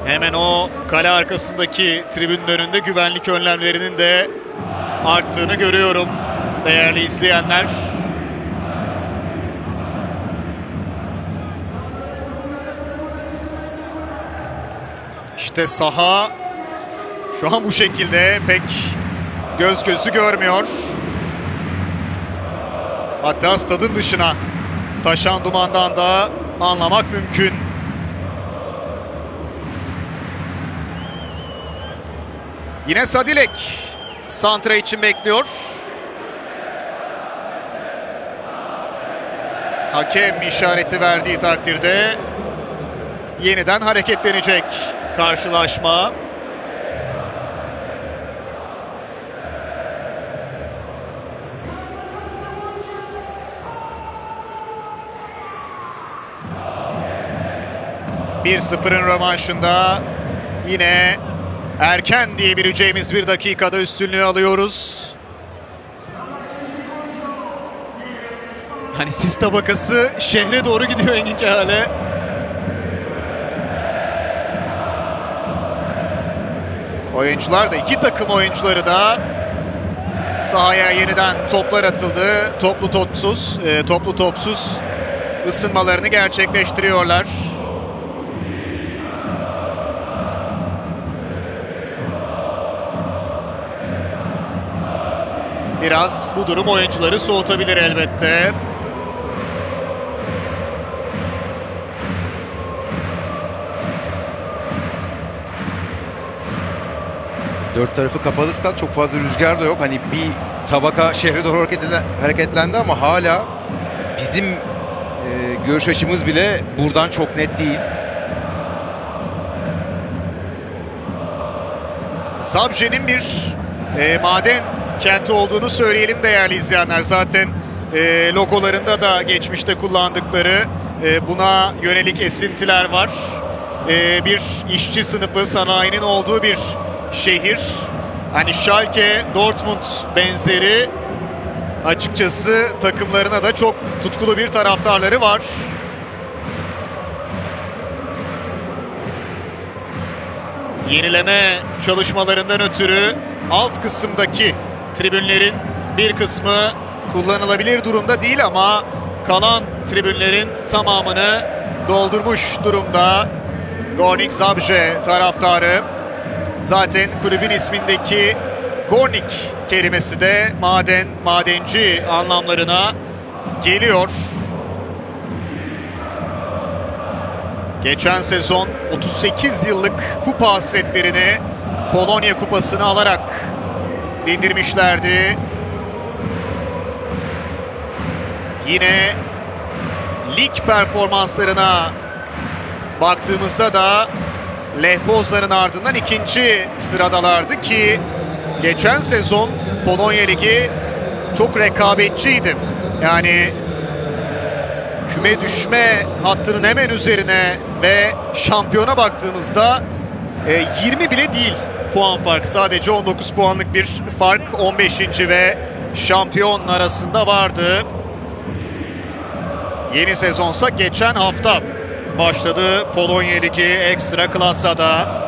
Hemen o kale arkasındaki tribünün önünde güvenlik önlemlerinin de arttığını görüyorum değerli izleyenler. İşte saha şu an bu şekilde, pek göz gözü görmüyor. Hatta stadın dışına taşan dumandan da anlamak mümkün. Yine Sadilek santra için bekliyor. Hakem işareti verdiği takdirde yeniden hareketlenecek karşılaşma. Bir 0'ın rövanşında yine erken diyebileceğimiz bir dakikada üstünlüğü alıyoruz. Hani sis tabakası şehre doğru gidiyor Engin Kehale. Oyuncular da, iki takım oyuncuları da sahaya yeniden toplar atıldı. Toplu topsuz ısınmalarını gerçekleştiriyorlar. Biraz bu durum oyuncuları soğutabilir elbette. Dört tarafı kapalı stat, çok fazla rüzgar da yok. Hani bir tabaka şehre doğru hareketlendi ama hala bizim görüş açımız bile buradan çok net değil. Zabrze'nin bir maden kenti olduğunu söyleyelim değerli izleyenler. Zaten logolarında da geçmişte kullandıkları buna yönelik esintiler var. Bir işçi sınıfı, sanayinin olduğu bir şehir. Hani Schalke, Dortmund benzeri, açıkçası takımlarına da çok tutkulu bir taraftarları var. Yenileme çalışmalarından ötürü alt kısımdaki tribünlerin bir kısmı kullanılabilir durumda değil ama kalan tribünlerin tamamını doldurmuş durumda Gornik Zabrze taraftarı. Zaten kulübün ismindeki Gornik kelimesi de maden, madenci anlamlarına geliyor. Geçen sezon 38 yıllık kupa hasretlerini Polonya Kupası'nı alarak dindirmişlerdi. Yine lig performanslarına baktığımızda da Lech Poznan'ın ardından ikinci sıradalardı ki geçen sezon Polonya Ligi çok rekabetçiydi. Yani küme düşme hattının hemen üzerine ve şampiyona baktığımızda 20 bile değil puan fark. Sadece 19 puanlık bir fark 15. ve şampiyon arasında vardı. Yeni sezonsa geçen hafta başladı Polonya Ligi Ekstraklassa'da.